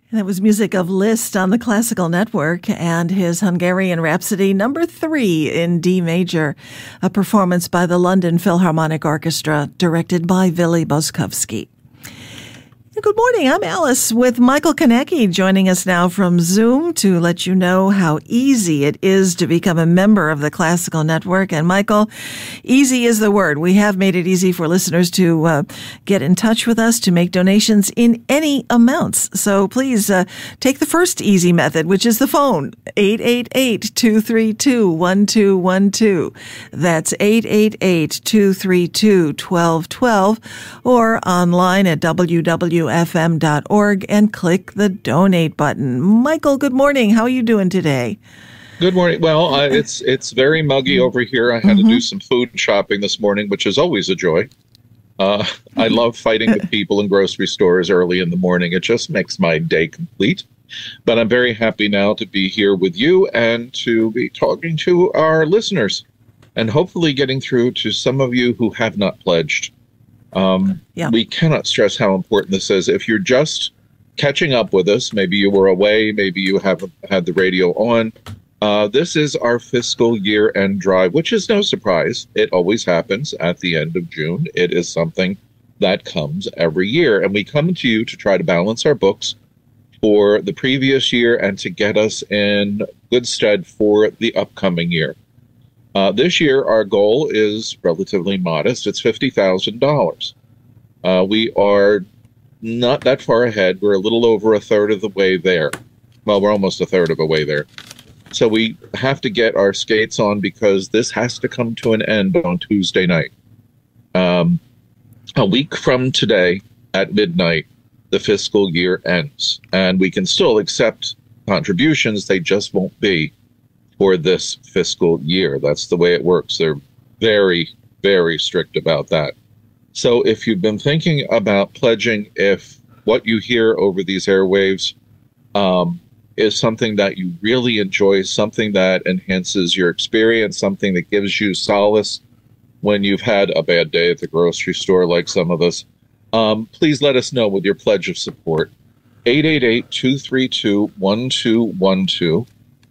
That was music of Liszt on the Classical Network and his Hungarian Rhapsody No. 3 in D major, a performance by the London Philharmonic Orchestra, directed by Willy Boskowski. Good morning. I'm Alice with Michael Konecki joining us now from Zoom to let you know how easy it is to become a member of the Classical Network. And Michael, easy is the word. We have made it easy for listeners to get in touch with us to make donations in any amounts. So please take the first easy method, which is the phone, 888-232-1212. That's 888-232-1212, or online at www.fm.org and click the donate button. Michael, good morning. How are you doing today? Good morning. Well, it's very muggy over here. I had to do some food shopping this morning, which is always a joy. I love fighting with people in grocery stores early in the morning. It just makes my day complete. But I'm very happy now to be here with you and to be talking to our listeners and hopefully getting through to some of you who have not pledged. We cannot stress how important this is. If you're just catching up with us, maybe you were away, maybe you haven't had the radio on, this is our fiscal year-end drive, which is no surprise. It always happens at the end of June. It is something that comes every year. And we come to you to try to balance our books for the previous year and to get us in good stead for the upcoming year. This year, our goal is relatively modest. It's $50,000. We are not that far ahead. We're a little over a third of the way there. Well, we're almost a third of the way there. So we have to get our skates on because this has to come to an end on Tuesday night. A week from today at midnight, the fiscal year ends. And we can still accept contributions. They just won't be for this fiscal year. That's the way it works. They're very, very strict about that. So if you've been thinking about pledging, if what you hear over these airwaves is something that you really enjoy, something that enhances your experience, something that gives you solace when you've had a bad day at the grocery store like some of us, please let us know with your pledge of support. 888-232-1212.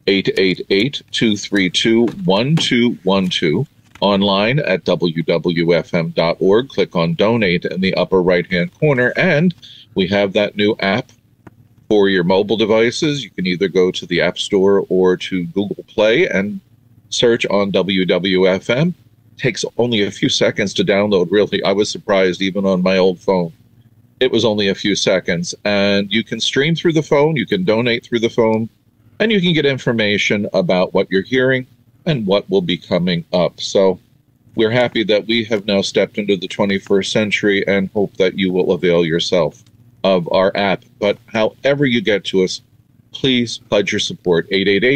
888-232-1212, online at www.fm.org. Click on donate in the upper right-hand corner. And we have that new app for your mobile devices. You can either go to the App Store or to Google Play and search on WWFM. Takes only a few seconds to download, really. I was surprised even on my old phone. It was only a few seconds. And you can stream through the phone. You can donate through the phone. And you can get information about what you're hearing and what will be coming up. So we're happy that we have now stepped into the 21st century and hope that you will avail yourself of our app. But however you get to us, please pledge your support.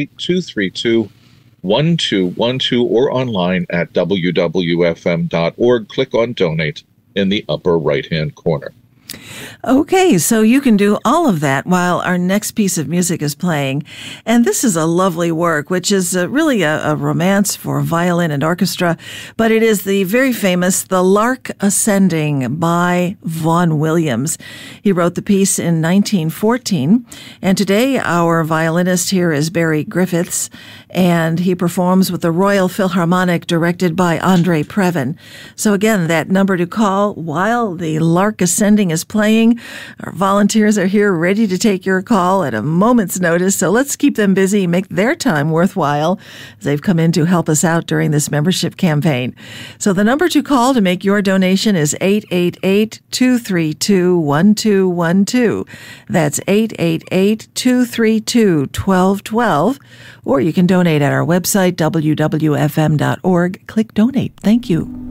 888-232-1212 or online at www.fm.org. Click on donate in the upper right-hand corner. Okay, so you can do all of that while our next piece of music is playing. And this is a lovely work, which is really a romance for violin and orchestra, but it is the very famous The Lark Ascending by Vaughan Williams. He wrote the piece in 1914, and today our violinist here is Barry Griffiths, and he performs with the Royal Philharmonic directed by Andre Previn. So again, that number to call while The Lark Ascending is playing. Our volunteers are here ready to take your call at a moment's notice, so let's keep them busy, make their time worthwhile as they've come in to help us out during this membership campaign. So the number to call to make your donation is 888-232-1212. That's 888-232-1212. Or you can donate at our website, www.fm.org. Click donate. Thank you.